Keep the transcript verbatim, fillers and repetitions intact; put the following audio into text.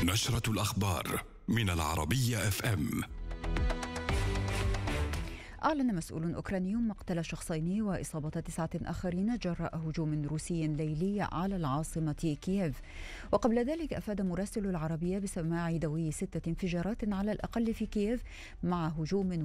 نشرة الأخبار من العربية اف ام. أعلن مسؤول أوكراني مقتل شخصين وإصابة تسعة آخرين جراء هجوم روسي ليلي على العاصمة كييف. وقبل ذلك أفاد مراسل العربية بسماع دوي ستة انفجارات على الأقل في كييف مع هجوم